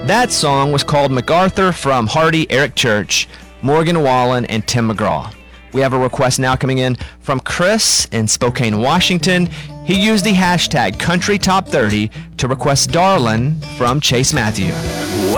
That song was called MacArthur from Hardy, Eric Church, Morgan Wallen, and Tim McGraw. We have a request now coming in from Chris in Spokane, Washington. He used the hashtag CountryTop30 to request Darlin' from Chase Matthew.